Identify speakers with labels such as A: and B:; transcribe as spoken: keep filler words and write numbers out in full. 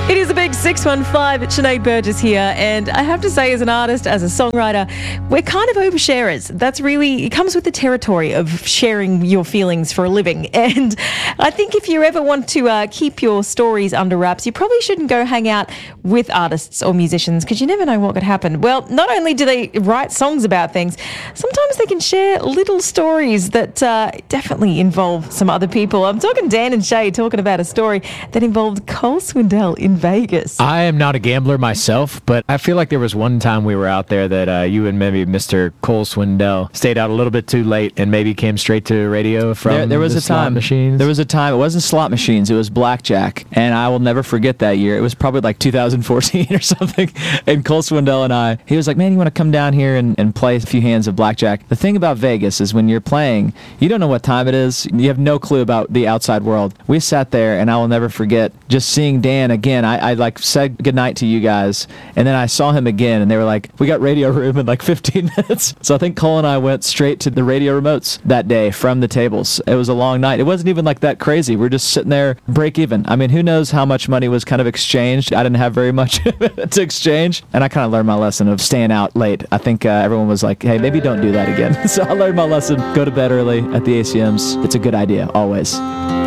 A: It is a big six one five. It's Sinead Burgess here. And I have to say, as an artist, as a songwriter, we're kind of oversharers. That's really, it comes with the territory of sharing your feelings for a living. And I think if you ever want to uh, keep your stories under wraps, you probably shouldn't go hang out with artists or musicians because you never know what could happen. Well, not only do they write songs about things, sometimes they can share little stories that uh, definitely involve some other people. I'm talking Dan and Shay talking about a story that involved Cole Swindell in Vegas.
B: I am not a gambler myself, but I feel like there was one time we were out there that uh, you and maybe Mister Cole Swindell stayed out a little bit too late and maybe came straight to radio from
C: there, there was
B: the
C: a
B: slot
C: time,
B: machines.
C: There was a time, it wasn't slot machines, it was blackjack, and I will never forget that year. It was probably like two thousand fourteen or something, and Cole Swindell and I, he was like, man, you want to come down here and, and play a few hands of blackjack? The thing about Vegas is when you're playing, you don't know what time it is. You have no clue about the outside world. We sat there, and I will never forget just seeing Dan again. I, I like said goodnight to you guys, and then I saw him again, and they were like, we got radio room in like fifteen minutes. So I think Cole and I went straight to the radio remotes that day from the tables. It was a long night. It wasn't even like that crazy. We're just sitting there, break even. I mean, who knows how much money was kind of exchanged. I didn't have very much to exchange, and I kind of learned my lesson of staying out late. I think uh, everyone was like, hey, maybe don't do that again. So I learned my lesson. Go to bed early at the A C Ms. It's a good idea, always.